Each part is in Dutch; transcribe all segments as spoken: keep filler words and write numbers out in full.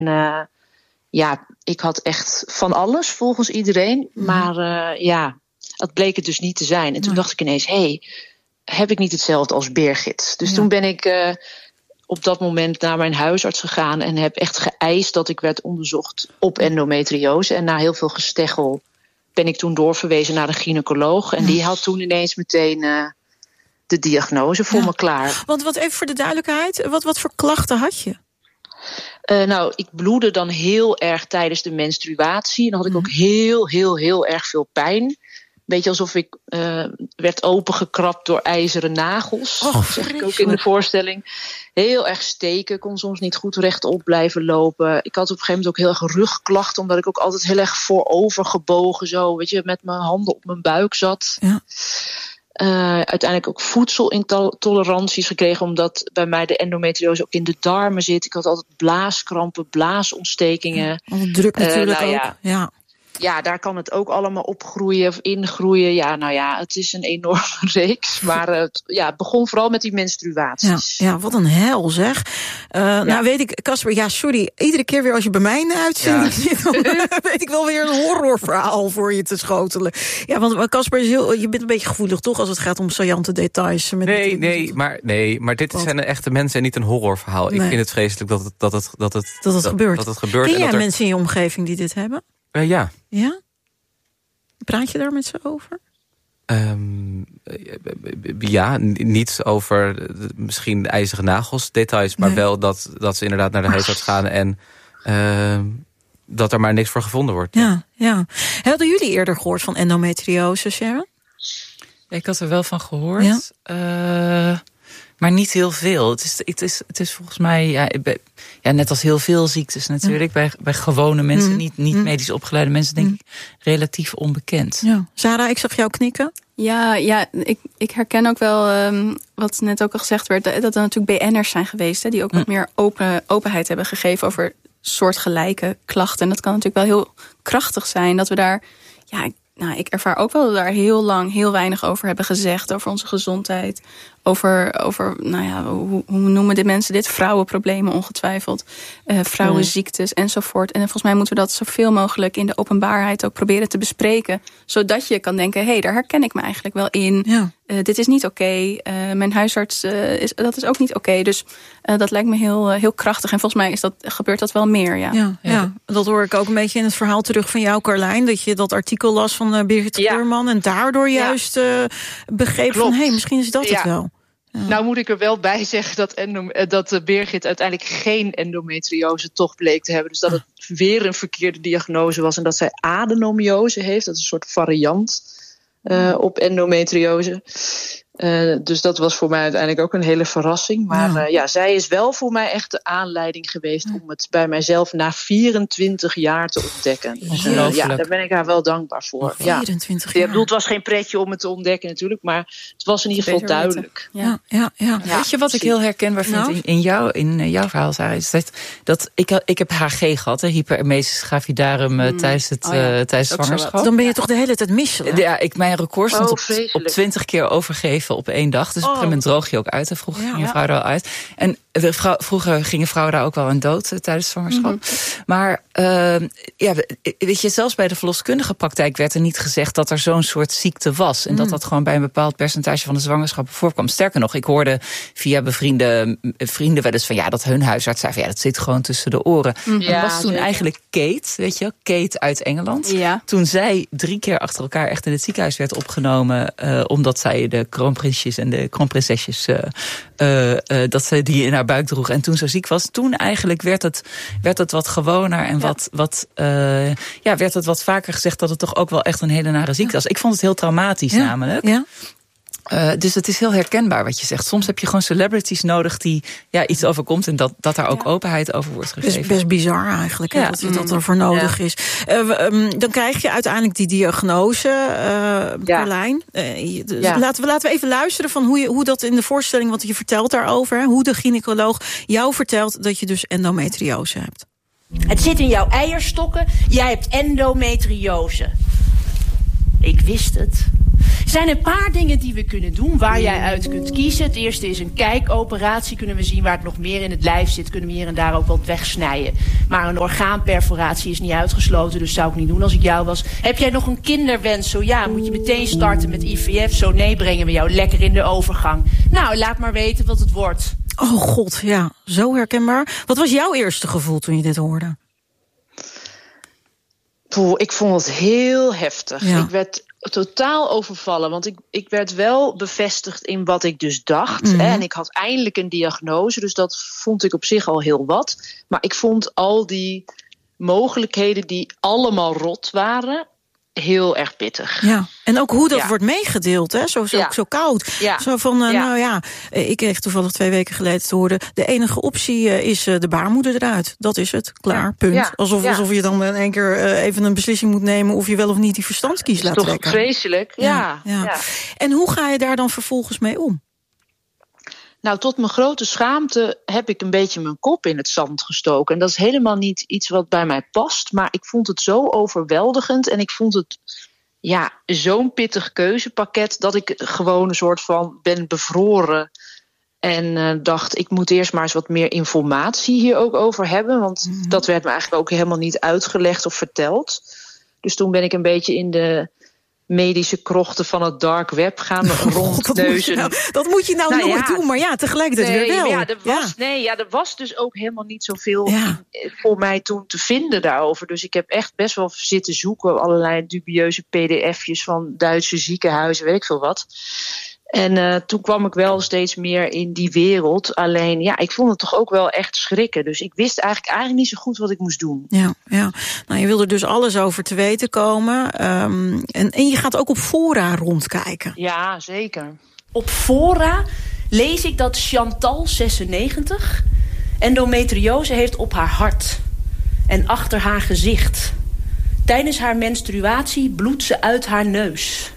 uh, ja, ik had echt van alles volgens iedereen. Mm. Maar uh, ja, dat bleek het dus niet te zijn. En toen dacht ik ineens, hé, hey, heb ik niet hetzelfde als Birgit? Dus ja. toen ben ik uh, op dat moment naar mijn huisarts gegaan en heb echt geëist dat ik werd onderzocht op endometriose. En na heel veel gesteggel ben ik toen doorverwezen naar de gynaecoloog. En die had toen ineens meteen uh, de diagnose voor ja. me klaar. Want wat even voor de duidelijkheid, wat, wat voor klachten had je? Uh, nou, ik bloedde dan heel erg tijdens de menstruatie. En dan had ik ook heel, heel, heel erg veel pijn. Beetje alsof ik uh, werd opengekrapt door ijzeren nagels. Oh, dat zeg ik ook in de voorstelling. Heel erg steken, kon soms niet goed rechtop blijven lopen. Ik had op een gegeven moment ook heel erg rugklachten, omdat ik ook altijd heel erg voorover gebogen zo, weet je, met mijn handen op mijn buik zat. Ja. Uh, uiteindelijk ook voedselintoleranties gekregen, omdat bij mij de endometriose ook in de darmen zit. Ik had altijd blaaskrampen, blaasontstekingen. Ja, druk natuurlijk uh, nou, ook. Ja. ja. Ja, daar kan het ook allemaal opgroeien of ingroeien. Ja, nou ja, het is een enorme reeks. Maar het, ja, het begon vooral met die menstruaties. Ja, ja, wat een hel zeg. Uh, ja. Nou weet ik, Casper, ja sorry. Iedere keer weer als je bij mij in de uitzending ja. zit, dan weet ik wel weer een horrorverhaal voor je te schotelen. Ja, want Casper, is heel, je bent een beetje gevoelig toch als het gaat om saillante details. Met nee, met, nee, met, maar, nee, maar dit wat? zijn echte mensen en niet een horrorverhaal. Nee. Ik vind het vreselijk dat het, dat het, dat het, dat het dat, gebeurt. Dat het gebeurt. Ken en jij dat er... mensen in je omgeving die dit hebben? Uh, ja. Ja? Praat je daar met ze over? Um, ja, niet over misschien ijzeren nagels, details, maar nee. wel dat, dat ze inderdaad naar de huisarts gaan en uh, dat er maar niks voor gevonden wordt. Ja, ja. Hadden jullie eerder gehoord van endometriose, Sharon? Ja, ik had er wel van gehoord. Ja? Uh, maar niet heel veel. Het is, het is, het is volgens mij, ja, ja, net als heel veel ziektes natuurlijk, ja. bij, bij gewone mensen, mm. niet, niet mm. medisch opgeleide mensen, denk mm. ik, relatief onbekend. Ja. Sarah, ik zag jou knikken. Ja, ja ik, ik herken ook wel, um, wat net ook al gezegd werd, dat er natuurlijk B N'ers zijn geweest, hè, die ook mm. wat meer open, openheid hebben gegeven over soortgelijke klachten. En dat kan natuurlijk wel heel krachtig zijn, dat we daar, ja, nou, ik ervaar ook wel dat we daar heel lang heel weinig over hebben gezegd, over onze gezondheid. Over, over nou ja, hoe, hoe noemen de mensen dit? Vrouwenproblemen ongetwijfeld. Uh, vrouwenziektes enzovoort. En volgens mij moeten we dat zoveel mogelijk in de openbaarheid ook proberen te bespreken. Zodat je kan denken, hé, hey, daar herken ik me eigenlijk wel in. Ja. Uh, dit is niet oké. Okay. Uh, mijn huisarts, uh, is, dat is ook niet oké. Okay. Dus uh, dat lijkt me heel, uh, heel krachtig. En volgens mij is dat, gebeurt dat wel meer, ja. Ja, ja. ja. Dat hoor ik ook een beetje in het verhaal terug van jou, Carlijn. Dat je dat artikel las van uh, Birgit ja. Geurman. En daardoor juist uh, begreep Klopt. van, hé, hey, misschien is dat ja. het wel. Ja. Nou moet ik er wel bij zeggen dat, endom- dat Birgit uiteindelijk geen endometriose toch bleek te hebben. Dus dat het weer een verkeerde diagnose was. En dat zij adenomiose heeft. Dat is een soort variant uh, op endometriose. Uh, dus dat was voor mij uiteindelijk ook een hele verrassing. Maar ja, uh, ja zij is wel voor mij echt de aanleiding geweest ja. om het bij mijzelf na vierentwintig jaar te ontdekken. Dus uh, ja, daar ben ik haar wel dankbaar voor. vierentwintig ja. jaar. Ik bedoel, het was geen pretje om het te ontdekken natuurlijk, maar het was in ieder geval duidelijk. Ja, ja, ja. Ja, weet je wat ik heel herkenbaar vind nou? in, in, jou, in jouw verhaal, Sarah, is dat, dat ik, ik heb H G gehad, hè, hyperemesis gravidarum, mm. tijdens het oh, ja. uh, tijdens zwangerschap. Dan ben je toch de hele tijd misselijk? Ja, ik, mijn record stond oh, op, op twintig keer overgeven op één dag. Dus oh. op een gegeven moment droog je ook uit. En vroeger ja, ging je vrouw er al uit. En de vrouw, vroeger gingen vrouwen daar ook wel aan dood uh, tijdens zwangerschap. Mm-hmm. Maar uh, ja, weet je, zelfs bij de verloskundige praktijk werd er niet gezegd dat er zo'n soort ziekte was. En mm. dat dat gewoon bij een bepaald percentage van de zwangerschappen voorkwam. Sterker nog, ik hoorde via bevriende vrienden wel eens van ja, dat hun huisarts zei van ja, dat zit gewoon tussen de oren. Mm-hmm. Ja, dat was toen zeker. eigenlijk Kate, weet je, Kate uit Engeland. Ja. Toen zij drie keer achter elkaar echt in het ziekenhuis werd opgenomen, uh, omdat zij de kroonprinsjes en de kroonprinsesjes, uh, uh, uh, dat ze die in haar buik droeg en toen zo ziek was, toen eigenlijk werd het, werd het wat gewoner en ja. wat, wat uh, ja, werd het wat vaker gezegd dat het toch ook wel echt een hele nare ziekte was. Ik vond het heel traumatisch ja. namelijk. Ja. Uh, dus het is heel herkenbaar wat je zegt. Soms heb je gewoon celebrities nodig die ja, iets overkomt en dat, dat daar ook ja. openheid over wordt gegeven. Het is best bizar eigenlijk, ja. dat, dat er voor nodig ja. is. Uh, um, dan krijg je uiteindelijk die diagnose, uh, Carlijn. Ja. Uh, dus ja. laten, we, laten we even luisteren van hoe, je, hoe dat in de voorstelling, wat je vertelt daarover, hè, hoe de gynaecoloog jou vertelt dat je dus endometriose hebt. Het zit in jouw eierstokken, jij hebt endometriose. Ik wist het. Er zijn een paar dingen die we kunnen doen waar jij uit kunt kiezen. Het eerste is een kijkoperatie. Kunnen we zien waar het nog meer in het lijf zit. Kunnen we hier en daar ook wat wegsnijden. Maar een orgaanperforatie is niet uitgesloten. Dus zou ik niet doen als ik jou was. Heb jij nog een kinderwens? Zo ja, moet je meteen starten met I V F. Zo nee, brengen we jou lekker in de overgang. Nou, laat maar weten wat het wordt. Oh god, ja, zo herkenbaar. Wat was jouw eerste gevoel toen je dit hoorde? Poeh, ik vond het heel heftig. Ja. Ik werd totaal overvallen, want ik, ik werd wel bevestigd in wat ik dus dacht. Mm-hmm. Hè, en ik had eindelijk een diagnose, dus dat vond ik op zich al heel wat. Maar ik vond al die mogelijkheden die allemaal rot waren, heel erg pittig. Ja, en ook hoe dat ja. wordt meegedeeld, hè? Zo, zo, ja. zo koud. Ja. Zo van, uh, ja. nou ja, ik kreeg toevallig twee weken geleden te horen, de enige optie uh, is uh, de baarmoeder eruit. Dat is het, klaar, ja. punt. Ja. Alsof, ja. alsof je dan in één keer uh, even een beslissing moet nemen of je wel of niet die verstandskies laat toch trekken. Toch vreselijk, ja. Ja. Ja. ja. En hoe ga je daar dan vervolgens mee om? Nou, tot mijn grote schaamte heb ik een beetje mijn kop in het zand gestoken. En dat is helemaal niet iets wat bij mij past. Maar ik vond het zo overweldigend en ik vond het ja, zo'n pittig keuzepakket dat ik gewoon een soort van ben bevroren. En uh, dacht, ik moet eerst maar eens wat meer informatie hier ook over hebben. Want mm-hmm. dat werd me eigenlijk ook helemaal niet uitgelegd of verteld. Dus toen ben ik een beetje in de medische krochten van het dark web gaan oh, rondneuzen. Dat, nou, dat moet je nou, nou nooit ja, doen, maar ja, tegelijkertijd nee, weer wel. Ja, er was, ja. Nee, ja, er was dus ook helemaal niet zoveel ja. voor mij toen te vinden daarover. Dus ik heb echt best wel zitten zoeken, allerlei dubieuze P D F'jes van Duitse ziekenhuizen, weet ik veel wat. En uh, toen kwam ik wel steeds meer in die wereld. Alleen, ja, ik vond het toch ook wel echt schrikken. Dus ik wist eigenlijk, eigenlijk niet zo goed wat ik moest doen. Ja, ja. Nou, je wilde dus alles over te weten komen. Um, en, en je gaat ook op fora rondkijken. Ja, zeker. Op fora lees ik dat Chantal, zesennegentig, endometriose heeft op haar hart. En achter haar gezicht. Tijdens haar menstruatie bloedt ze uit haar neus.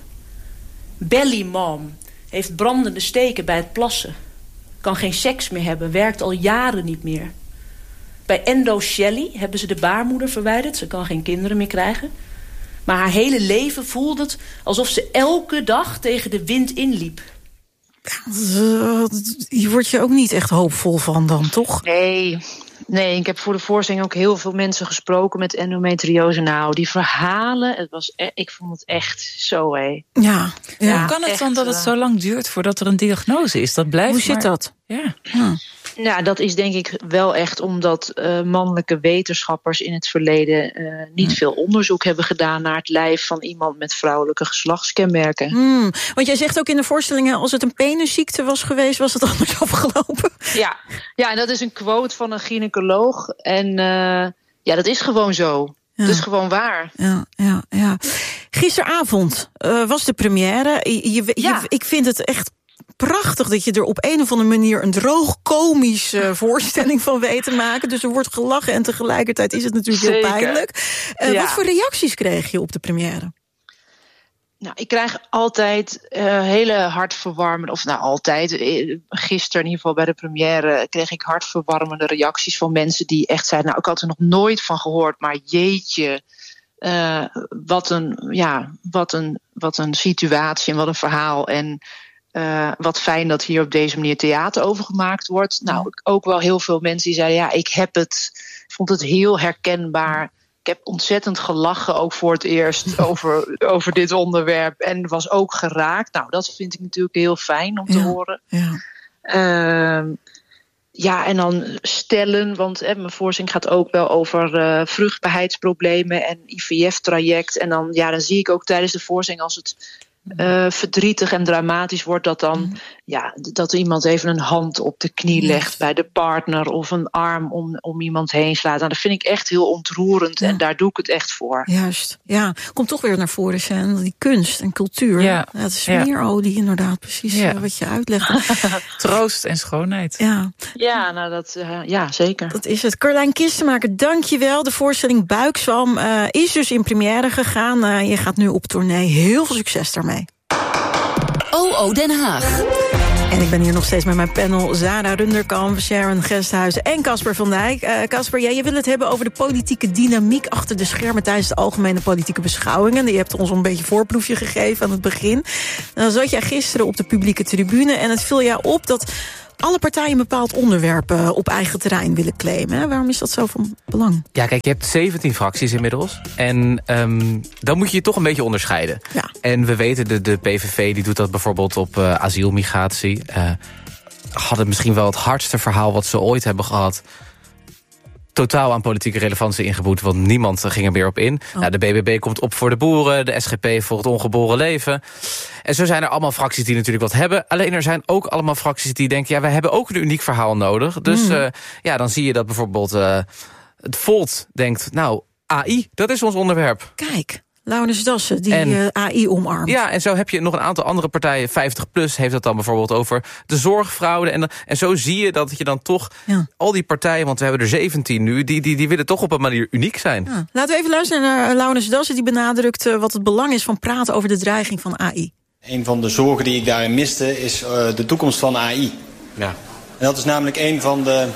Belly mom heeft brandende steken bij het plassen. Kan geen seks meer hebben, werkt al jaren niet meer. Bij Endo Shelley hebben ze de baarmoeder verwijderd. Ze kan geen kinderen meer krijgen. Maar haar hele leven voelde het alsof ze elke dag tegen de wind inliep. Hier word je ook niet echt hoopvol van dan, toch? Nee, nee, ik heb voor de voorstelling ook heel veel mensen gesproken met endometriose. Nou, die verhalen, het was e- ik vond het echt zo, hé. Ja, ja. Hoe kan het dan dat het zo lang duurt voordat er een diagnose is? Dat blijft Hoe zit maar... dat? Ja. ja. Nou, dat is denk ik wel echt omdat uh, mannelijke wetenschappers in het verleden uh, niet hmm. veel onderzoek hebben gedaan naar het lijf van iemand met vrouwelijke geslachtskenmerken. Hmm. Want jij zegt ook in de voorstellingen, als het een penusziekte was geweest, was het anders afgelopen. Ja, ja, en dat is een quote van een gynaecoloog. En uh, ja, dat is gewoon zo. Ja. Dat is gewoon waar. Ja, ja, ja. Gisteravond uh, was de première. Je, je, ja. je, ik vind het echt prachtig dat je er op een of andere manier een droog komische uh, voorstelling van weet te maken. Dus er wordt gelachen en tegelijkertijd is het natuurlijk Zeker. heel pijnlijk. Uh, ja. Wat voor reacties kreeg je op de première? Nou, ik krijg altijd uh, hele hartverwarmende, of nou altijd, uh, gisteren in ieder geval bij de première, kreeg ik hartverwarmende reacties van mensen die echt zeiden, nou, ik had er nog nooit van gehoord, maar jeetje, uh, wat een, ja, wat een, wat een situatie en wat een verhaal. En uh, wat fijn dat hier op deze manier theater over gemaakt wordt. Nou, ook wel heel veel mensen die zeiden, ja, ik heb het, vond het heel herkenbaar. Ik heb ontzettend gelachen, ook voor het eerst, over, over dit onderwerp. En was ook geraakt. Nou, dat vind ik natuurlijk heel fijn om te ja, horen. Ja. Uh, ja, en dan stellen, want eh, mijn voorstelling gaat ook wel over uh, vruchtbaarheidsproblemen en I V F-traject. En dan, ja, dan zie ik ook tijdens de voorstelling, als het uh, verdrietig en dramatisch wordt, dat dan, mm. ja, dat iemand even een hand op de knie legt yes. bij de partner of een arm om, om iemand heen slaat. Nou, dat vind ik echt heel ontroerend ja. en daar doe ik het echt voor. Juist, ja. Komt toch weer naar voren, Sjen, die kunst en cultuur. Ja. Ja, het is smeerolie, ja. inderdaad, precies ja. wat je uitlegt. Troost en schoonheid. Ja, ja nou dat, uh, ja, zeker. Dat is het. Carlijn Kistenmaker, dank je wel. De voorstelling Buikzwam uh, is dus in première gegaan. Uh, je gaat nu op tournee. Heel veel succes daarmee. O O Den Haag. En ik ben hier nog steeds met mijn panel Zara Runderkamp, Sharon Gesthuizen en Casper van Dijk. Casper, uh, ja, je wil het hebben over de politieke dynamiek achter de schermen tijdens de algemene politieke beschouwingen. Je hebt ons een beetje voorproefje gegeven aan het begin. Dan zat jij gisteren op de publieke tribune en het viel jou op dat alle partijen een bepaald onderwerp uh, op eigen terrein willen claimen. Hè? Waarom is dat zo van belang? Ja, kijk, je hebt zeventien fracties inmiddels. En um, dan moet je je toch een beetje onderscheiden. Ja. En we weten, de, de P V V die doet dat bijvoorbeeld op uh, asielmigratie. Uh, hadden misschien wel het hardste verhaal wat ze ooit hebben gehad. Totaal aan politieke relevantie ingeboet, want niemand ging er meer op in. Oh. Nou, de B B B komt op voor de boeren, de S G P voor het ongeboren leven. En zo zijn er allemaal fracties die natuurlijk wat hebben. Alleen er zijn ook allemaal fracties die denken, ja, wij hebben ook een uniek verhaal nodig. Dus mm. uh, ja, dan zie je dat bijvoorbeeld uh, het Volt denkt, nou, A I, dat is ons onderwerp. Kijk. Laurens Dassen, die en, uh, A I omarmt. Ja, en zo heb je nog een aantal andere partijen. vijftig plus heeft het dan bijvoorbeeld over de zorgfraude. En, en zo zie je dat je dan toch ja. al die partijen, want we hebben er zeventien nu, die, die, die willen toch op een manier uniek zijn. Ja. Laten we even luisteren naar Laurens Dassen, die benadrukt uh, wat het belang is van praten over de dreiging van A I. Een van de zorgen die ik daarin miste is uh, de toekomst van A I. Ja. En dat is namelijk een van de...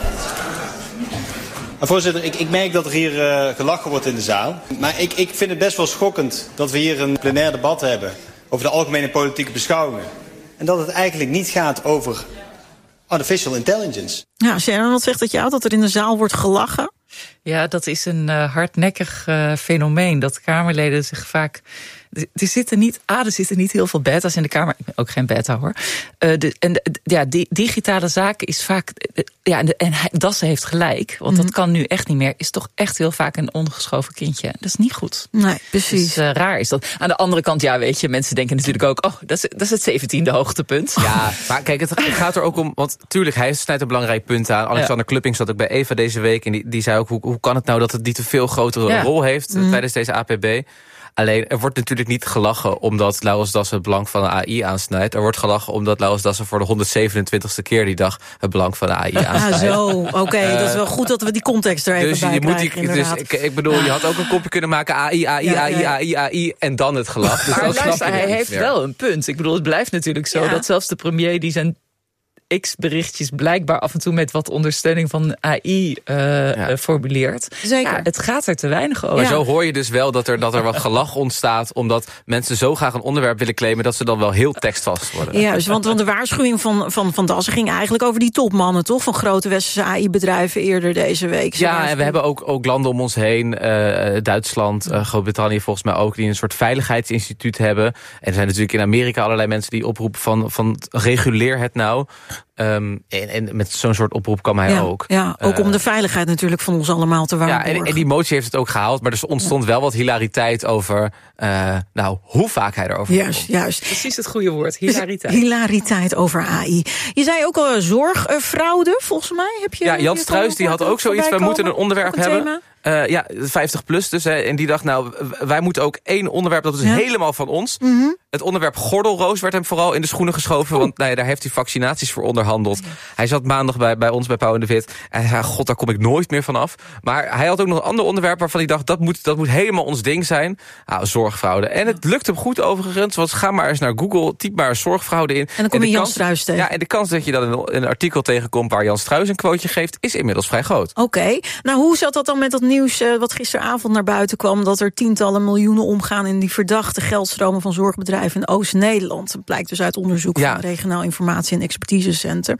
Maar voorzitter, ik, ik merk dat er hier uh, gelachen wordt in de zaal. Maar ik, ik vind het best wel schokkend dat we hier een plenair debat hebben over de algemene politieke beschouwingen. En dat het eigenlijk niet gaat over artificial intelligence. Ja, Sharon, wat zegt dat jou, dat er in de zaal wordt gelachen? Ja, dat is een uh, hardnekkig uh, fenomeen. Dat Kamerleden zich vaak... Er zitten niet, ah, er zitten niet heel veel beta's in de Kamer. Ik ben ook geen beta, hoor. Uh, de, en de, ja, die digitale zaken is vaak... Uh, ja, en, en Dassen heeft gelijk. Want mm-hmm. dat kan nu echt niet meer. Is toch echt heel vaak een ongeschoven kindje. Dat is niet goed. Nee, precies. Dus, uh, raar is dat. Aan de andere kant, ja, weet je, mensen denken natuurlijk ook... oh, dat is, dat is het zeventiende hoogtepunt. Ja, maar kijk, het, het gaat er ook om... want tuurlijk, hij snijdt een belangrijk punt aan. Alexander ja. Klupping zat ook bij Eva deze week... en die, die zei ook, hoe, hoe kan het nou dat het niet een veel grotere ja. rol heeft... Mm-hmm. tijdens deze A P B... Alleen, er wordt natuurlijk niet gelachen omdat Laurens Dassen het belang van de A I aansnijdt. Er wordt gelachen omdat Laurens Dassen voor de honderdzevenentwintigste keer die dag het belang van de A I aansnijdt. Ah, zo, oké. Okay, uh, dat is wel goed dat we die context er even dus bij je krijgen, moet die, dus ik, ik bedoel, je had ook een kopje kunnen maken A I, A I, ja, A I, ja. A I, A I en dan het gelach. Dus maar luister, hij heeft meer. wel een punt. Ik bedoel, het blijft natuurlijk zo ja. dat zelfs de premier die zijn X-berichtjes blijkbaar af en toe met wat ondersteuning van A I uh, ja. uh, formuleert. Zeker. Ja, het gaat er te weinig over. Maar ja. zo hoor je dus wel dat er, dat er wat gelach ontstaat... omdat mensen zo graag een onderwerp willen claimen... dat ze dan wel heel tekstvast worden. Ja, dus want, want de waarschuwing van, van, van Dassen ging eigenlijk over die topmannen, toch? Van grote westerse A I-bedrijven eerder deze week. Ja, en we hebben ook, ook landen om ons heen. Uh, Duitsland, uh, Groot-Brittannië volgens mij ook... die een soort veiligheidsinstituut hebben. En er zijn natuurlijk in Amerika allerlei mensen die oproepen van... van reguleer het nou... Um, en, en met zo'n soort oproep kwam hij ja, ook. Ja, ook uh, om de veiligheid natuurlijk van ons allemaal te waarborgen. Ja, en, en die motie heeft het ook gehaald. Maar er ontstond ja. wel wat hilariteit over... Uh, nou, hoe vaak hij erover Juist, komt. juist. Precies het goede woord, hilariteit. Hilariteit over A I. Je zei ook al zorgfraude, volgens mij. Heb je, ja, Jan Struijs die had ook zoiets. We moeten een onderwerp een hebben... Thema? Uh, ja, vijftig plus dus. Hè, en die dacht, nou, wij moeten ook één onderwerp... dat is ja. helemaal van ons. Mm-hmm. Het onderwerp gordelroos werd hem vooral in de schoenen geschoven... Oh. want nou ja, daar heeft hij vaccinaties voor onderhandeld. Ja. Hij zat maandag bij, bij ons, bij Pauw en de Wit... en hij zei, god, daar kom ik nooit meer vanaf. Maar hij had ook nog een ander onderwerp waarvan hij dacht... dat moet, dat moet helemaal ons ding zijn. Nou, zorgfraude. En het lukt hem goed overigens. Want ga maar eens naar Google, typ maar zorgfraude in. En dan kom je Jan Struijs tegen. Ja, en de kans dat je dan in een artikel tegenkomt... waar Jan Struijs een quoteje geeft, is inmiddels vrij groot. Oké. Okay. Nou, hoe zat dat dan met dat nieuws... Uh, wat gisteravond naar buiten kwam... dat er tientallen miljoenen omgaan... in die verdachte geldstromen van zorgbedrijven in Oost-Nederland. Dat blijkt dus uit onderzoek ja. van het Regionaal Informatie- en Expertisecentrum.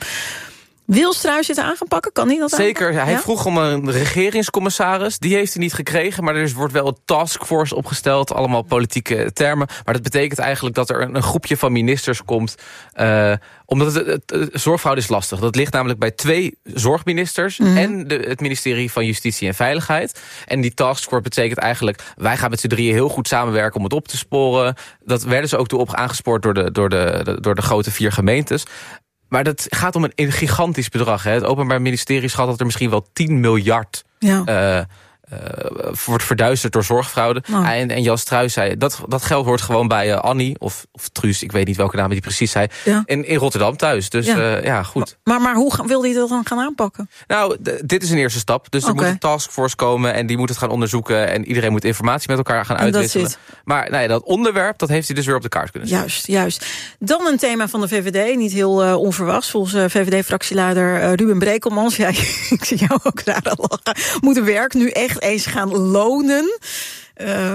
Wil Struijs dit aan gaan pakken? Kan hij dat Zeker, aanpakken? hij ja? vroeg om een regeringscommissaris. Die heeft hij niet gekregen, maar er wordt wel een taskforce opgesteld. Allemaal politieke termen. Maar dat betekent eigenlijk dat er een groepje van ministers komt. Uh, omdat het, het, het zorgfraude is lastig. Dat ligt namelijk bij twee zorgministers... Mm-hmm. en de, het ministerie van Justitie en Veiligheid. En die taskforce betekent eigenlijk... wij gaan met z'n drieën heel goed samenwerken om het op te sporen. Dat werden ze ook toe op aangespoord door de, door de, door de grote vier gemeentes. Maar dat gaat om een, een gigantisch bedrag. Hè. Het Openbaar Ministerie schat dat er misschien wel tien miljard... Ja. Uh, Uh, wordt verduisterd door zorgfraude. Oh. En, en Jan Struijs zei, dat, dat geld hoort gewoon bij uh, Annie... Of, of Truus, ik weet niet welke naam die precies zei... Ja. In, in Rotterdam thuis. Dus ja, uh, ja goed. Maar, maar hoe wil hij dat dan gaan aanpakken? Nou, d- dit is een eerste stap. Dus okay. er moet een taskforce komen... en die moet het gaan onderzoeken... en iedereen moet informatie met elkaar gaan uitwisselen. Maar nou ja, dat onderwerp, dat heeft hij dus weer op de kaart kunnen zetten. Juist, juist. Dan een thema van de V V D, niet heel uh, onverwachts... volgens uh, V V D-fractieleider uh, Ruben Brekelmans. Ja, ik zie jou ook raar lachen. Moet het werk nu echt eens gaan lonen. Uh,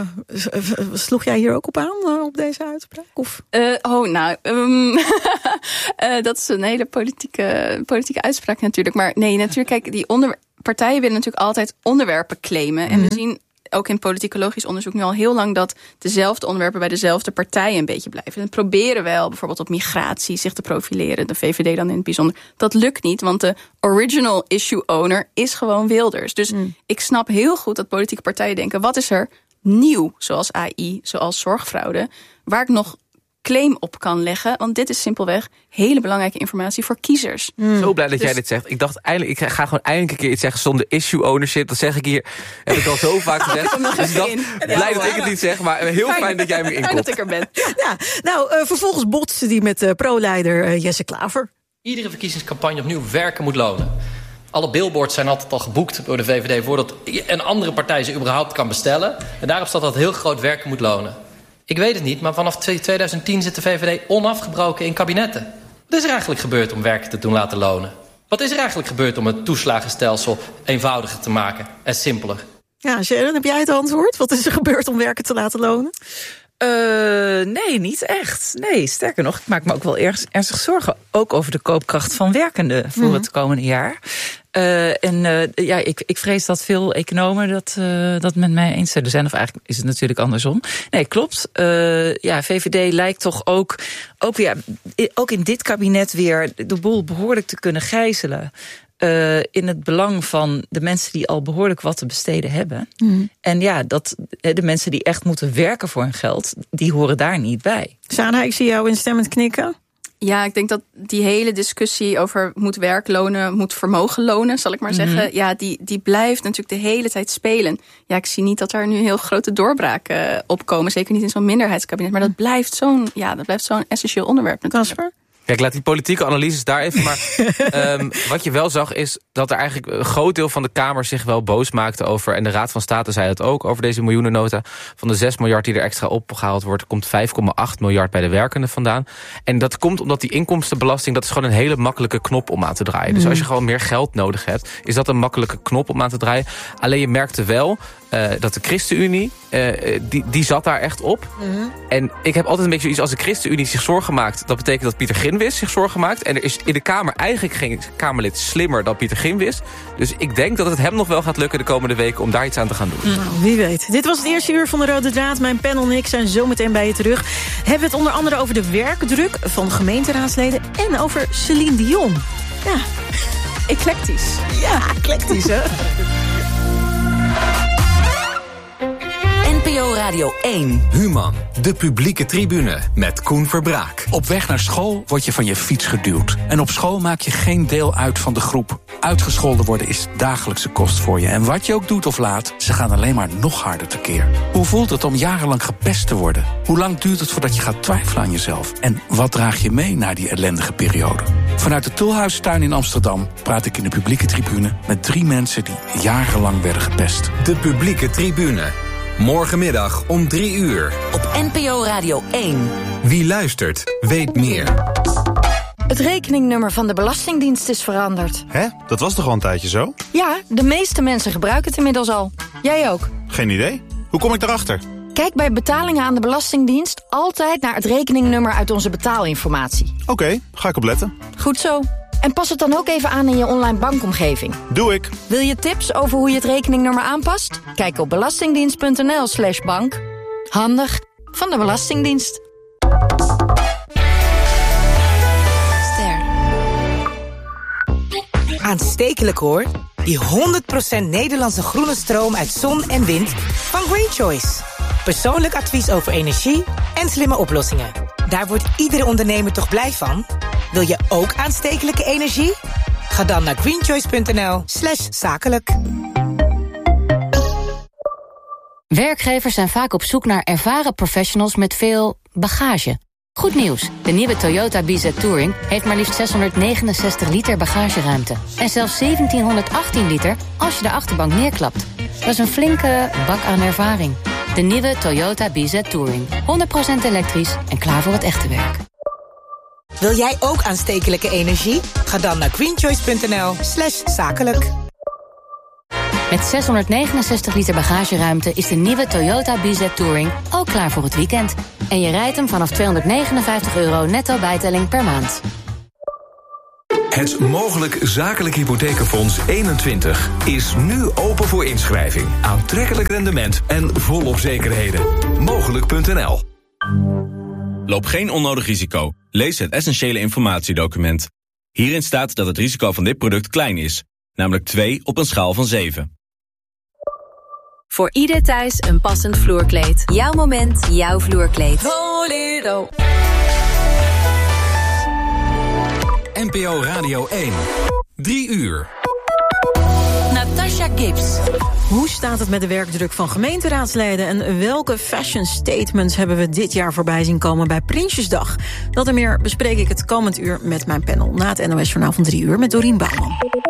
sloeg jij hier ook op aan, uh, op deze uitspraak? Of? Uh, oh, nou, um, uh, dat is een hele politieke, politieke uitspraak natuurlijk. Maar nee, natuurlijk, kijk, die onder, partijen willen natuurlijk altijd onderwerpen claimen. Mm-hmm. En we zien ook in politicologisch onderzoek nu al heel lang... dat dezelfde onderwerpen bij dezelfde partijen een beetje blijven. En proberen wel bijvoorbeeld op migratie zich te profileren. De V V D dan in het bijzonder. Dat lukt niet, want de original issue owner is gewoon Wilders. Dus mm. ik snap heel goed dat politieke partijen denken... wat is er nieuw, zoals A I, zoals zorgfraude... waar ik nog claim op kan leggen. Want dit is simpelweg hele belangrijke informatie voor kiezers. Mm. Zo blij dat dus jij dit zegt. Ik dacht, eindelijk, ik ga gewoon eindelijk een keer iets zeggen zonder issue ownership. Dat zeg ik hier, heb ik al zo vaak gezegd. Oh, dus ik dacht, blij ja, dat ik het niet zeg, maar heel fijn, fijn dat jij me inkomt. Fijn dat ik er ben. Ja, nou, uh, vervolgens botste die met uh, pro-leider uh, Jesse Klaver. Iedere verkiezingscampagne opnieuw werken moet lonen. Alle billboards zijn altijd al geboekt door de V V D... voordat een andere partij ze überhaupt kan bestellen. En daarop staat dat heel groot werken moet lonen. Ik weet het niet, maar vanaf tweeduizend tien zit de V V D onafgebroken in kabinetten. Wat is er eigenlijk gebeurd om werken te doen laten lonen? Wat is er eigenlijk gebeurd om het toeslagenstelsel eenvoudiger te maken en simpeler? Ja, Sharon, heb jij het antwoord? Wat is er gebeurd om werken te laten lonen? Uh, nee, niet echt. Nee, sterker nog, ik maak me ook wel erg, ernstig zorgen... ook over de koopkracht van werkenden voor mm-hmm. het komende jaar. Uh, en uh, ja, ik, ik vrees dat veel economen dat, uh, dat met mij eens zullen zijn. Of eigenlijk is het natuurlijk andersom. Nee, klopt. Uh, ja, V V D lijkt toch ook, ook, ja, ook in dit kabinet weer... de boel behoorlijk te kunnen gijzelen... Uh, in het belang van de mensen die al behoorlijk wat te besteden hebben. Mm. En ja, dat de mensen die echt moeten werken voor hun geld... die horen daar niet bij. Sana, ik zie jou instemmend knikken. Ja, ik denk dat die hele discussie over moet werk lonen, moet vermogen lonen, zal ik maar mm-hmm. zeggen. Ja, die, die blijft natuurlijk de hele tijd spelen. Ja, ik zie niet dat er nu heel grote doorbraken uh, opkomen. Zeker niet in zo'n minderheidskabinet. Maar dat blijft zo'n, ja, dat blijft zo'n essentieel onderwerp natuurlijk. Kasper? Kijk, laat die politieke analyses daar even maar... um, wat je wel zag is dat er eigenlijk een groot deel van de Kamer zich wel boos maakte over... en de Raad van State zei het ook, over deze miljoenennota. Van de zes miljard die er extra opgehaald wordt... komt vijf komma acht miljard bij de werkenden vandaan. En dat komt omdat die inkomstenbelasting... dat is gewoon een hele makkelijke knop om aan te draaien. Mm. Dus als je gewoon meer geld nodig hebt... is dat een makkelijke knop om aan te draaien. Alleen je merkte wel... Uh, dat de ChristenUnie, uh, die, die zat daar echt op. Mm-hmm. En ik heb altijd een beetje zoiets, als de ChristenUnie zich zorgen maakt... dat betekent dat Pieter Grinwis zich zorgen maakt. En er is in de Kamer eigenlijk geen Kamerlid slimmer dan Pieter Grinwis. Dus ik denk dat het hem nog wel gaat lukken de komende weken... om daar iets aan te gaan doen. Nou, wie weet. Dit was het eerste uur van de Rode Draad. Mijn panel en ik zijn zo meteen bij je terug. Hebben we het onder andere over de werkdruk van gemeenteraadsleden... en over Celine Dion. Ja, eclectisch. Ja, eclectisch, hè? N P O Radio één. Human, de publieke tribune met Koen Verbraak. Op weg naar school word je van je fiets geduwd. En op school maak je geen deel uit van de groep. Uitgescholden worden is dagelijkse kost voor je. En wat je ook doet of laat, ze gaan alleen maar nog harder tekeer. Hoe voelt het om jarenlang gepest te worden? Hoe lang duurt het voordat je gaat twijfelen aan jezelf? En wat draag je mee na die ellendige periode? Vanuit de Tulhuistuin in Amsterdam praat ik in de publieke tribune... met drie mensen die jarenlang werden gepest. De publieke tribune. Morgenmiddag om drie uur. Op N P O Radio één. Wie luistert, weet meer. Het rekeningnummer van de Belastingdienst is veranderd. Hè? Dat was toch al een tijdje zo? Ja, de meeste mensen gebruiken het inmiddels al. Jij ook? Geen idee. Hoe kom ik daarachter? Kijk bij betalingen aan de Belastingdienst altijd naar het rekeningnummer uit onze betaalinformatie. Oké, okay, ga ik opletten. Goed zo. En pas het dan ook even aan in je online bankomgeving. Doe ik. Wil je tips over hoe je het rekeningnummer aanpast? Kijk op belastingdienst.nl slash bank. Handig van de Belastingdienst. Ster. Aanstekelijk hoor. Die honderd procent Nederlandse groene stroom uit zon en wind van Green Choice. Persoonlijk advies over energie en slimme oplossingen. Daar wordt iedere ondernemer toch blij van? Wil je ook aanstekelijke energie? Ga dan naar greenchoice.nl slash zakelijk. Werkgevers zijn vaak op zoek naar ervaren professionals met veel bagage. Goed nieuws, de nieuwe Toyota B Z Touring heeft maar liefst zeshonderdnegenenzestig liter bagageruimte. En zelfs zeventienhonderdachttien liter als je de achterbank neerklapt. Dat is een flinke bak aan ervaring. De nieuwe Toyota B Z Touring. honderd procent elektrisch en klaar voor het echte werk. Wil jij ook aanstekelijke energie? Ga dan naar greenchoice.nl slash zakelijk. Met zeshonderdnegenenzestig liter bagageruimte is de nieuwe Toyota B Z Touring ook klaar voor het weekend. En je rijdt hem vanaf tweehonderdnegenenvijftig euro netto bijtelling per maand. Het Mogelijk Zakelijk Hypothekenfonds eenentwintig is nu open voor inschrijving. Aantrekkelijk rendement en volop zekerheden. Mogelijk punt n l. Loop geen onnodig risico. Lees het essentiële informatiedocument. Hierin staat dat het risico van dit product klein is. Namelijk twee op een schaal van zeven. Voor ieder thuis een passend vloerkleed. Jouw moment, jouw vloerkleed. Volero. N P O Radio één. Drie uur. Natasha Gibbs. Hoe staat het met de werkdruk van gemeenteraadsleden en welke fashion statements hebben we dit jaar voorbij zien komen bij Prinsjesdag? Dat en meer bespreek ik het komend uur met mijn panel na het N O S-journaal van drie uur met Dorien Bouwman.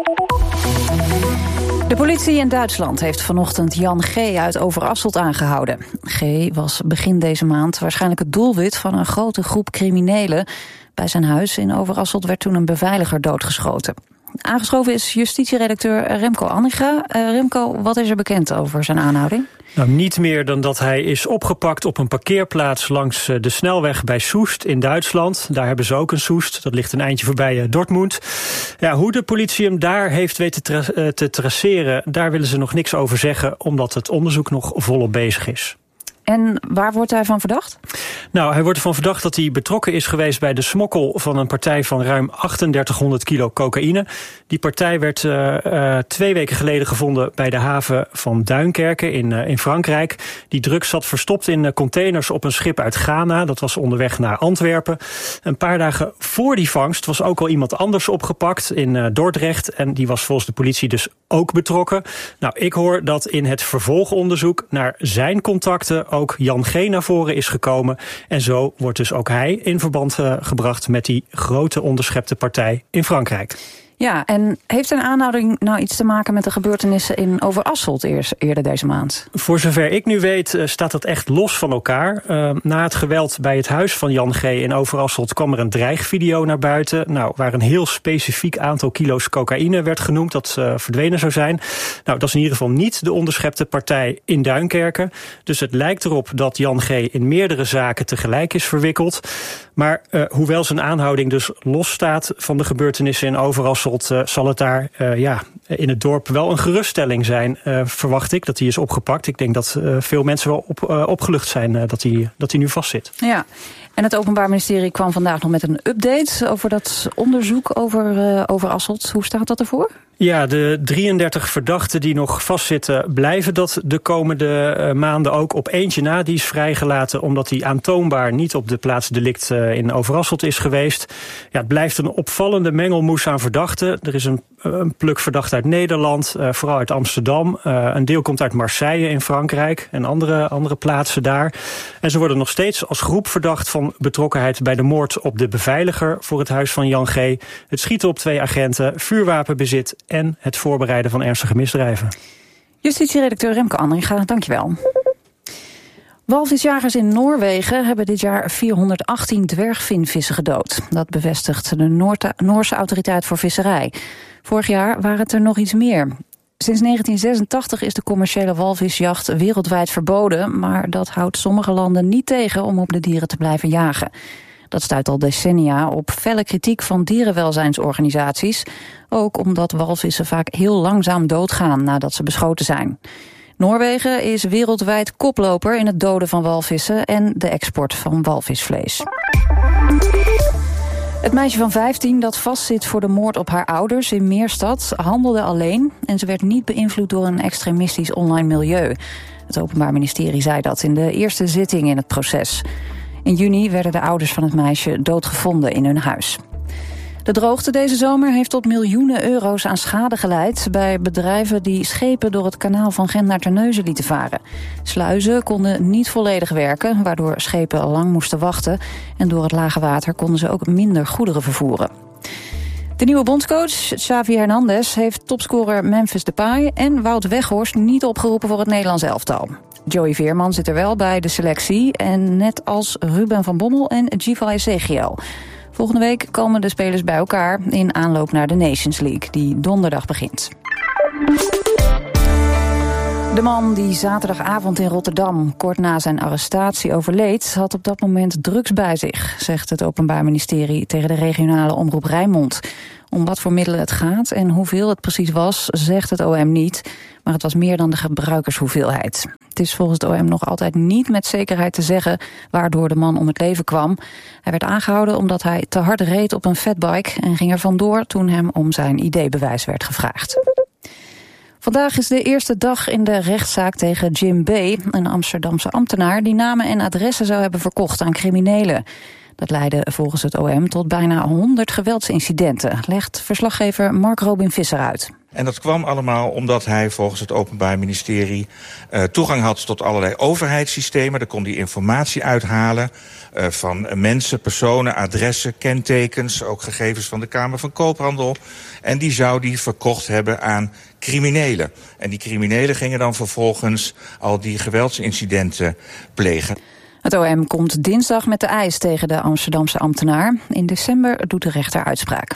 De politie in Duitsland heeft vanochtend Jan G. uit Overasselt aangehouden. G. was begin deze maand waarschijnlijk het doelwit van een grote groep criminelen. Bij zijn huis in Overasselt werd toen een beveiliger doodgeschoten. Aangeschoven is justitieredacteur Remco Anninga. Uh, Remco, wat is er bekend over zijn aanhouding? Nou, niet meer dan dat hij is opgepakt op een parkeerplaats langs de snelweg bij Soest in Duitsland. Daar hebben ze ook een Soest, dat ligt een eindje voorbij Dortmund. Ja, hoe de politie hem daar heeft weten tra- te traceren, daar willen ze nog niks over zeggen, omdat het onderzoek nog volop bezig is. En waar wordt hij van verdacht? Nou, hij wordt ervan verdacht dat hij betrokken is geweest bij de smokkel van een partij van ruim achtendertighonderd kilo cocaïne. Die partij werd uh, uh, twee weken geleden gevonden bij de haven van Duinkerke in, uh, in Frankrijk. Die drugs zat verstopt in uh, containers op een schip uit Ghana. Dat was onderweg naar Antwerpen. Een paar dagen voor die vangst was ook al iemand anders opgepakt in uh, Dordrecht. En die was volgens de politie dus ook betrokken. Nou, ik hoor dat in het vervolgonderzoek naar zijn contacten ook Jan G. naar voren is gekomen. En zo wordt dus ook hij in verband uh, gebracht met die grote onderschepte partij in Frankrijk. Ja, en heeft een aanhouding nou iets te maken met de gebeurtenissen in Overasselt eerder deze maand? Voor zover ik nu weet uh, staat dat echt los van elkaar. Uh, na het geweld bij het huis van Jan G. in Overasselt kwam er een dreigvideo naar buiten. Nou, waar een heel specifiek aantal kilo's cocaïne werd genoemd dat uh, verdwenen zou zijn. Nou, dat is in ieder geval niet de onderschepte partij in Duinkerke. Dus het lijkt erop dat Jan G. in meerdere zaken tegelijk is verwikkeld. Maar uh, hoewel zijn aanhouding dus los staat van de gebeurtenissen in Overasselt, Uh, zal het daar uh, ja, in het dorp wel een geruststelling zijn, uh, verwacht ik, dat hij is opgepakt. Ik denk dat uh, veel mensen wel op, uh, opgelucht zijn uh, dat hij, dat hij nu vastzit. Ja, en het Openbaar Ministerie kwam vandaag nog met een update over dat onderzoek over, uh, over Asselt. Hoe staat dat ervoor? Ja, de drieëndertig verdachten die nog vastzitten blijven dat de komende uh, maanden ook. Op eentje na, die is vrijgelaten omdat hij aantoonbaar niet op de plaats delict uh, in Overasselt is geweest. Ja, het blijft een opvallende mengelmoes aan verdachten. Er is een, een pluk verdachten uit Nederland, uh, vooral uit Amsterdam. Uh, een deel komt uit Marseille in Frankrijk en andere, andere plaatsen daar. En ze worden nog steeds als groep verdacht van betrokkenheid bij de moord op de beveiliger voor het huis van Jan G., het schieten op twee agenten, vuurwapenbezit en het voorbereiden van ernstige misdrijven. Justitieredacteur Remco Anninga, dankjewel. Walvisjagers in Noorwegen hebben dit jaar vierhonderdachttien dwergvinvissen gedood. Dat bevestigt de Noorte, Noorse Autoriteit voor Visserij. Vorig jaar waren het er nog iets meer. Sinds negentien zesentachtig is de commerciële walvisjacht wereldwijd verboden, maar dat houdt sommige landen niet tegen om op de dieren te blijven jagen. Dat stuit al decennia op felle kritiek van dierenwelzijnsorganisaties, ook omdat walvissen vaak heel langzaam doodgaan nadat ze beschoten zijn. Noorwegen is wereldwijd koploper in het doden van walvissen en de export van walvisvlees. Het meisje van vijftien dat vastzit voor de moord op haar ouders in Meerstad handelde alleen en ze werd niet beïnvloed door een extremistisch online milieu. Het Openbaar Ministerie zei dat in de eerste zitting in het proces. In juni werden de ouders van het meisje doodgevonden in hun huis. De droogte deze zomer heeft tot miljoenen euro's aan schade geleid bij bedrijven die schepen door het kanaal van Gent naar Terneuzen lieten varen. Sluizen konden niet volledig werken, waardoor schepen lang moesten wachten. En door het lage water konden ze ook minder goederen vervoeren. De nieuwe bondscoach, Xavi Hernandez, heeft topscorer Memphis Depay en Wout Weghorst niet opgeroepen voor het Nederlands elftal. Joey Veerman zit er wel bij de selectie, en net als Ruben van Bommel en Giva Ezekiel. Volgende week komen de spelers bij elkaar in aanloop naar de Nations League, die donderdag begint. De man die zaterdagavond in Rotterdam kort na zijn arrestatie overleed, had op dat moment drugs bij zich, zegt het Openbaar Ministerie tegen de regionale omroep Rijnmond. Om wat voor middelen het gaat en hoeveel het precies was, zegt het O M niet, maar het was meer dan de gebruikershoeveelheid. Het is volgens het O M nog altijd niet met zekerheid te zeggen waardoor de man om het leven kwam. Hij werd aangehouden omdat hij te hard reed op een fatbike en ging er vandoor toen hem om zijn I D-bewijs werd gevraagd. Vandaag is de eerste dag in de rechtszaak tegen Jim B., een Amsterdamse ambtenaar die namen en adressen zou hebben verkocht aan criminelen. Dat leidde volgens het O M tot bijna honderd geweldsincidenten, legt verslaggever Mark Robin Visser uit. En dat kwam allemaal omdat hij volgens het Openbaar Ministerie uh, toegang had tot allerlei overheidssystemen. Daar kon hij informatie uithalen uh, van mensen, personen, adressen, kentekens, ook gegevens van de Kamer van Koophandel. En die zou hij verkocht hebben aan criminelen. En die criminelen gingen dan vervolgens al die geweldsincidenten plegen. Het O M komt dinsdag met de eis tegen de Amsterdamse ambtenaar. In december doet de rechter uitspraak.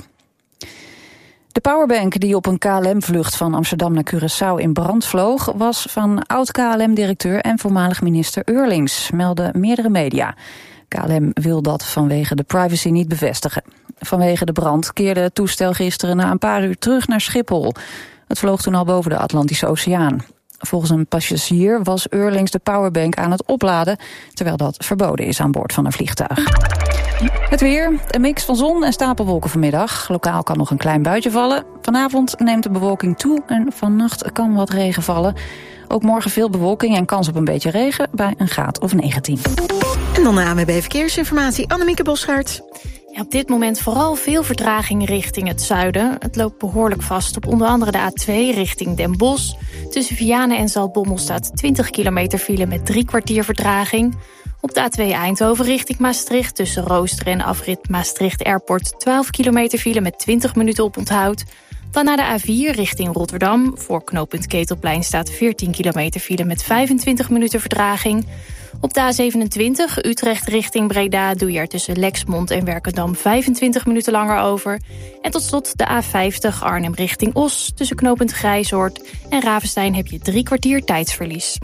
De powerbank die op een K L M-vlucht van Amsterdam naar Curaçao in brand vloog, was van oud-K L M-directeur en voormalig minister Eurlings, melden meerdere media. K L M wil dat vanwege de privacy niet bevestigen. Vanwege de brand keerde het toestel gisteren na een paar uur terug naar Schiphol. Het vloog toen al boven de Atlantische Oceaan. Volgens een passagier was Eurlings de powerbank aan het opladen, terwijl dat verboden is aan boord van een vliegtuig. Het weer, een mix van zon en stapelwolken vanmiddag. Lokaal kan nog een klein buitje vallen. Vanavond neemt de bewolking toe en vannacht kan wat regen vallen. Ook morgen veel bewolking en kans op een beetje regen bij een graad of negentien. En dan de A N W B Verkeersinformatie, Annemieke Bosgaert. Ja, op dit moment vooral veel vertraging richting het zuiden. Het loopt behoorlijk vast op onder andere de A twee richting Den Bosch. Tussen Vianen en Zaltbommel staat twintig kilometer file met drie kwartier vertraging. Op de A twee Eindhoven richting Maastricht tussen Roosteren en afrit Maastricht Airport twaalf kilometer file met twintig minuten op onthoud. Dan naar de A vier richting Rotterdam. Voor knooppunt Ketelplein staat veertien kilometer file met vijfentwintig minuten vertraging. Op de A zevenentwintig Utrecht richting Breda doe je er tussen Lexmond en Werkendam vijfentwintig minuten langer over. En tot slot de A vijftig Arnhem richting Os. Tussen knooppunt Grijzoord en Ravenstein heb je drie kwartier tijdsverlies.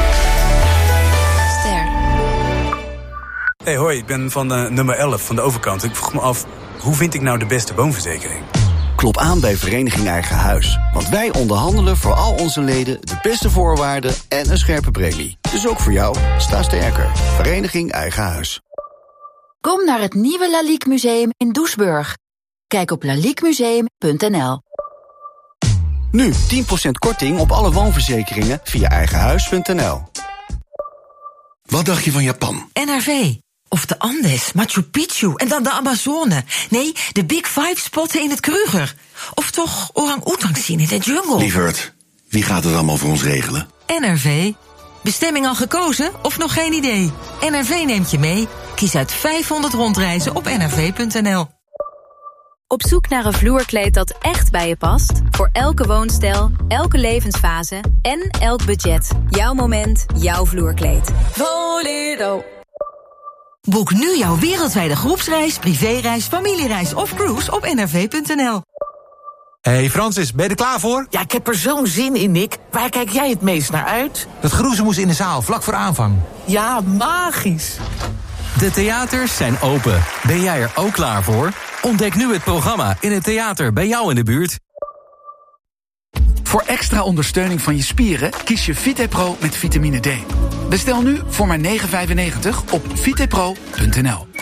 Ster. Hey hoi, ik ben van uh, nummer elf van de overkant. Ik vroeg me af, hoe vind ik nou de beste woonverzekering? Klop aan bij Vereniging Eigen Huis. Want wij onderhandelen voor al onze leden de beste voorwaarden en een scherpe premie. Dus ook voor jou, sta sterker. Vereniging Eigen Huis. Kom naar het nieuwe Lalique Museum in Doesburg. Kijk op lalique museum punt n l. Nu tien procent korting op alle woonverzekeringen via eigenhuis punt n l. Wat dacht je van Japan? N R V. Of de Andes, Machu Picchu en dan de Amazone. Nee, de Big Five spotten in het Kruger. Of toch orang-oetang zien in de jungle. Lieverd, wie gaat het allemaal voor ons regelen? N R V. Bestemming al gekozen of nog geen idee? N R V neemt je mee. Kies uit vijfhonderd rondreizen op n r v punt n l. Op zoek naar een vloerkleed dat echt bij je past? Voor elke woonstijl, elke levensfase en elk budget. Jouw moment, jouw vloerkleed. Volero. Boek nu jouw wereldwijde groepsreis, privéreis, familiereis of cruise op n r v punt n l. Hey Francis, ben je er klaar voor? Ja, ik heb er zo'n zin in, Nick. Waar kijk jij het meest naar uit? Dat geroezemoes in de zaal, vlak voor aanvang. Ja, magisch. De theaters zijn open. Ben jij er ook klaar voor? Ontdek nu het programma in het theater bij jou in de buurt. Voor extra ondersteuning van je spieren kies je VitePro met vitamine D. Bestel nu voor maar negen vijfennegentig op vitepro punt n l.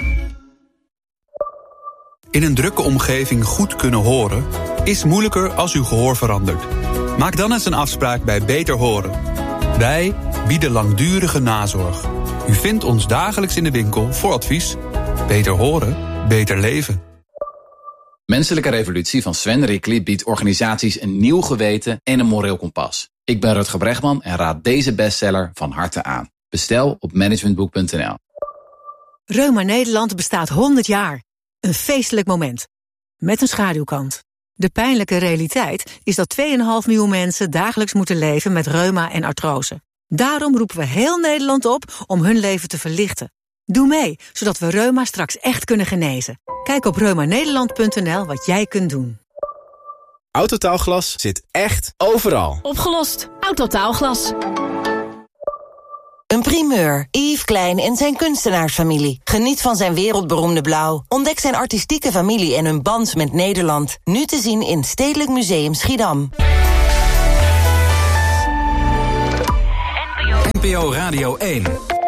In een drukke omgeving goed kunnen horen is moeilijker als uw gehoor verandert. Maak dan eens een afspraak bij Beter Horen. Wij bieden langdurige nazorg. U vindt ons dagelijks in de winkel voor advies. Beter horen, beter leven. Menselijke Revolutie van Sven Rickly biedt organisaties een nieuw geweten en een moreel kompas. Ik ben Rutger Bregman en raad deze bestseller van harte aan. Bestel op managementboek punt n l. Reuma Nederland bestaat honderd jaar. Een feestelijk moment. Met een schaduwkant. De pijnlijke realiteit is dat twee komma vijf miljoen mensen dagelijks moeten leven met reuma en artrose. Daarom roepen we heel Nederland op om hun leven te verlichten. Doe mee, zodat we reuma straks echt kunnen genezen. Kijk op reuma nederland punt n l wat jij kunt doen. Autotaalglas zit echt overal. Opgelost. Autotaalglas. Een primeur. Yves Klein en zijn kunstenaarsfamilie. Geniet van zijn wereldberoemde blauw. Ontdek zijn artistieke familie en hun band met Nederland. Nu te zien in Stedelijk Museum Schiedam. N P O Radio één.